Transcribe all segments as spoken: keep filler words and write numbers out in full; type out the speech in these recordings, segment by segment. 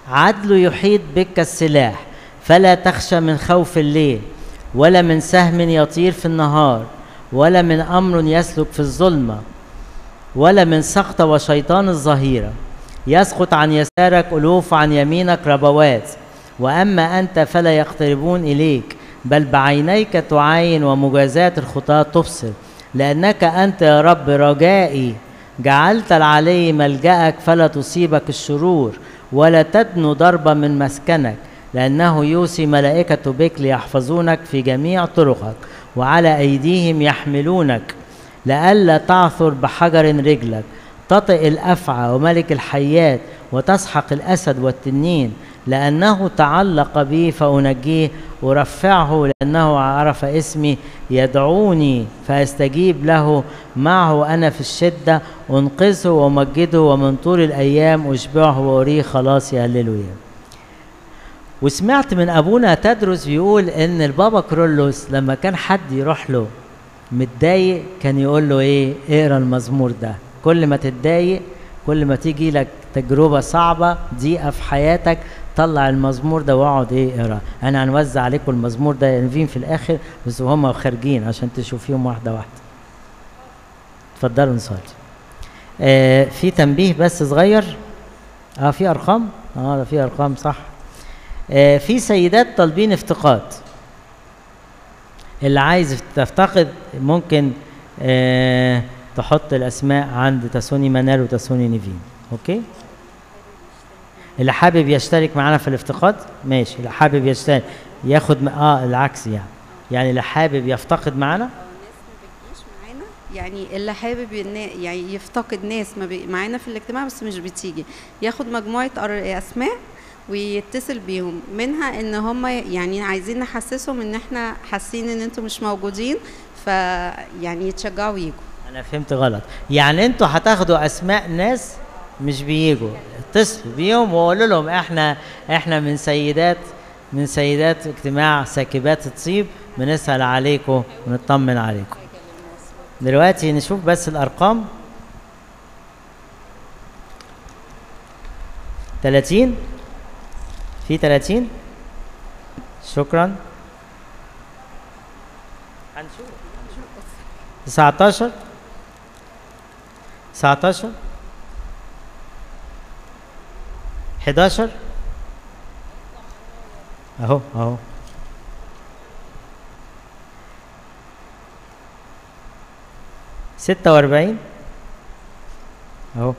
عدله يحيط بك كالسلاح، فلا تخشى من خوف الليل، ولا من سهم يطير في النهار، ولا من أمر يسلك في الظلمة، ولا من سخط وشيطان الظهيرة. يسقط عن يسارك ألوف وعن يمينك ربوات، وأما أنت فلا يقتربون إليك، بل بعينيك تعاين ومجازاة الخطاة تبصر. لأنك أنت يا رب رجائي، جعلت العلي ملجأك، فلا تصيبك الشرور، ولا تدنو ضربة من مسكنك. لأنه يوصي ملائكة بك ليحفظونك في جميع طرقك، وعلى أيديهم يحملونك، لئلا تعثر بحجر رجلك. تطئ الأفعى وملك الحيات، وتسحق الأسد والتنين. لأنه تعلق بي فأنجيه، أرفعه لأنه عرف اسمي. يدعوني فأستجيب له، معه أنا في الشدة. أنقذه وأمجده، ومن طول الأيام أشبعه وأريه خلاصي. هللويا. وسمعت من أبونا تدرس بيقول إن البابا كرولوس لما كان حد يروح له متضايق كان يقول له إيه؟ اقرأ المزمور ده. كل ما تتضايق، كل ما تيجي لك تجربة صعبة، ضيقة في حياتك، طلع المزمور ده واقعد ايه اقرا. انا هنوزع عليكم المزمور ده ينفين في الاخر، بس هم خارجين عشان تشوفيهم واحده واحده. اتفضلوا نصلي. آه في تنبيه بس صغير. اه في ارقام. اه ده في ارقام صح. آه في سيدات طالبين افتقاد. اللي عايز تفتقد ممكن آه تحط الاسماء عند تسوني منال وتسوني نيفين. اوكي. اللي حابب يشترك معانا في الافتقاد ماشي، اللي حابب يشترك ياخد م... اه العكس يعني يعني اللي حابب يفتقد معانا. ناس ما بتجيش معانا، يعني اللي حابب يعني يفتقد ناس ما بي... معانا في الاجتماع بس مش بتيجي، ياخد مجموعة اسماء ويتصل بيهم، منها ان هم يعني عايزين نحسسهم ان احنا حاسين ان انتوا مش موجودين، فيعني يتشجعوا ويجوا. انا فهمت غلط، يعني انتوا هتاخدوا اسماء ناس مش بييجوا، اتصلوا بيهم وقولوا لهم احنا احنا من سيدات من سيدات اجتماع ساكبات الطيب، بنسأل عليكم ونطمن عليكم. دلوقتي نشوف بس الارقام. ثلاثين في ثلاثين. شكرا. هنشوف تسعتاشر تسعتاشر حداشر اهو اهو ستة واربعين اهو.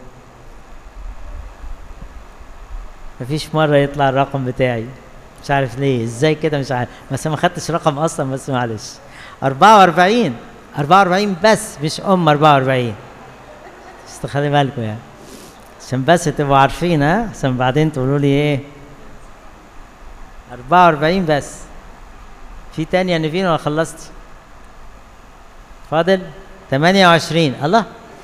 مفيش مرة يطلع الرقم بتاعي، مش عارف ليه ازاي كده، مش عارف، بس ما خدتش رقم اصلا، بس معلش. أربعة وأربعين أربعة وأربعين بس، مش ام أربعة وأربعين، بس خلي بالكم يعني عشان بس تبقوا عارفين، ها، عشان بعدين تقولوا لي ايه. أربعة وأربعين بس. في تانية يا نيفين ولا خلصتي؟ فاضل ثمانية وعشرين. الله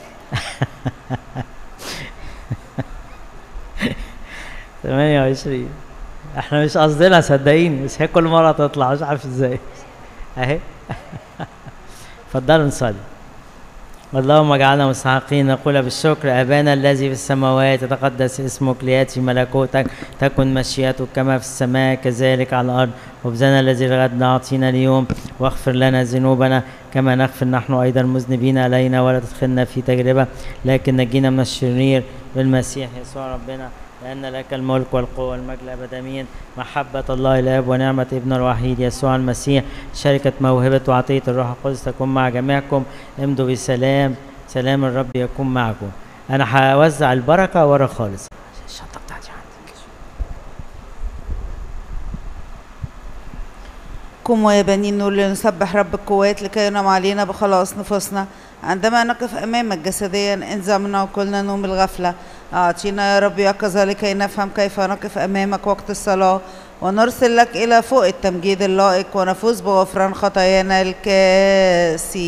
ثمانية وعشرين. احنا مش قصدنا صدقيني، بس هي كل مرة تطلع مش عارف ازاي. اهي. اتفضلوا نصلي. اللهم اجعلنا مستحقين نقول بالشكر. ابانا الذي في السماوات، يتقدس اسمك، لياتي ملكوتك، تكن مشيئتك كما في السماء كذلك على الارض. خبزنا الذي لغدنا اعطينا اليوم، واغفر لنا ذنوبنا كما نغفر نحن ايضا المذنبين علينا، ولا تدخلنا في تجربه لكن نجينا من الشرير، بالمسيح يسوع ربنا، لأن لك الملك والقوة والمجد الأبد آمين. محبة الله الآب ونعمة ابنه الوحيد يسوع المسيح، شركة موهبة وعطية الروح القدس تكون مع جميعكم. امضوا بسلام، سلام الرب يكون معكم. أنا هوزع البركة ورا خالص. الشنطة بتاعتي عندك. قوموا يا بني النور لنسبح رب القوات لكي ينعم علينا بخلاص نفوسنا. عندما نقف أمامك جسديا انزع منا وكلنا نوم الغفلة. أعطينا يا رب يقظة لكي نفهم كيف نقف أمامك وقت الصلاة، ونرسل لك إلى فوق التمجيد اللائق، ونفوز بغفران خطايانا الكاسي.